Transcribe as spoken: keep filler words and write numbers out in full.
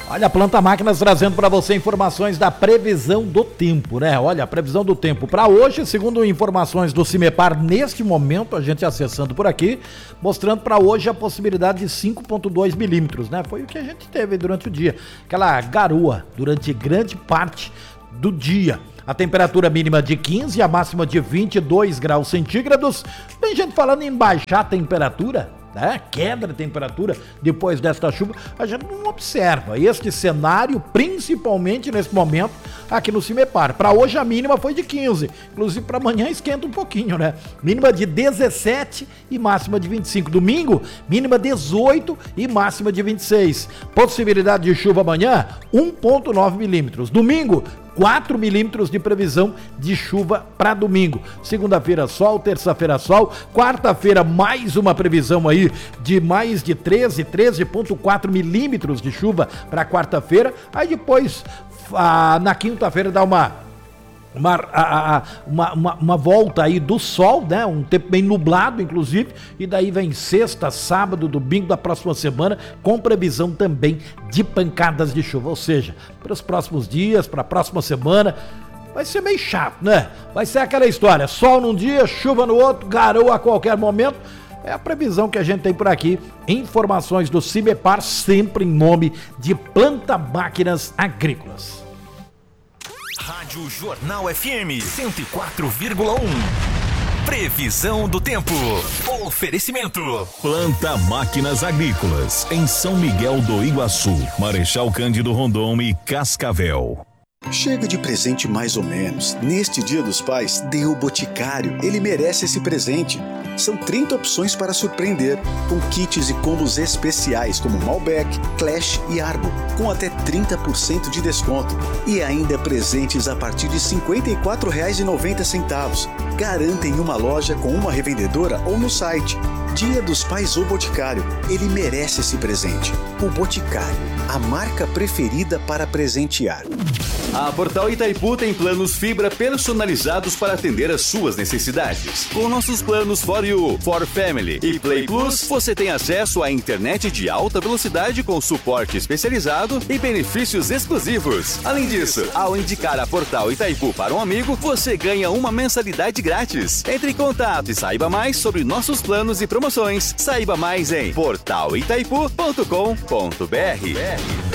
Olha, a Planta Máquinas trazendo para você informações da previsão do tempo, né? Olha, a previsão do tempo para hoje, segundo informações do CIMEPAR, neste momento, a gente acessando por aqui, mostrando para hoje a possibilidade de cinco vírgula dois milímetros, né? Foi o que a gente teve durante o dia, aquela garoa durante grande parte do dia. A temperatura mínima de quinze e a máxima de vinte e dois graus centígrados. Tem gente falando em baixar a temperatura, né? Queda de temperatura depois desta chuva, a gente não observa este cenário, principalmente nesse momento aqui no CIMEPAR. Para hoje a mínima foi de quinze, inclusive para amanhã esquenta um pouquinho, né? Mínima de dezessete e máxima de vinte e cinco. Domingo, mínima dezoito e máxima de vinte e seis. Possibilidade de chuva amanhã, um vírgula nove milímetros. Domingo, quatro milímetros de previsão de chuva para domingo. Segunda-feira sol, terça-feira sol, quarta-feira mais uma previsão aí de mais de treze, treze vírgula quatro milímetros de chuva para quarta-feira. Aí depois, ah, na quinta-feira dá uma Uma, a, a, uma, uma, uma volta aí do sol, né? Um tempo bem nublado, inclusive, e daí vem sexta, sábado, domingo da próxima semana, com previsão também de pancadas de chuva, ou seja, para os próximos dias, para a próxima semana, vai ser meio chato, né? Vai ser aquela história, sol num dia, chuva no outro, garoa a qualquer momento. É a previsão que a gente tem por aqui. Informações do CIMEPAR, sempre em nome de Planta Máquinas Agrícolas. Rádio Jornal F M cento e quatro vírgula um. Previsão do tempo. Oferecimento. Planta Máquinas Agrícolas, em São Miguel do Iguaçu, Marechal Cândido Rondon e Cascavel. Chega de presente mais ou menos. Neste Dia dos Pais, dê o Boticário. Ele merece esse presente. São trinta opções para surpreender, com kits e combos especiais como Malbec, Clash e Arbo, com até trinta por cento de desconto. E ainda presentes a partir de cinquenta e quatro reais e noventa centavos. Garanta em uma loja com uma revendedora ou no site. Dia dos Pais O Boticário. Ele merece esse presente. O Boticário, a marca preferida para presentear. A Portal Itaipu tem planos fibra personalizados para atender às suas necessidades. Com nossos planos For You, For Family e Play Plus, você tem acesso à internet de alta velocidade com suporte especializado e benefícios exclusivos. Além disso, ao indicar a Portal Itaipu para um amigo, você ganha uma mensalidade grátis. Entre em contato e saiba mais sobre nossos planos e promoções. Saiba mais em portal itaipu ponto com ponto br.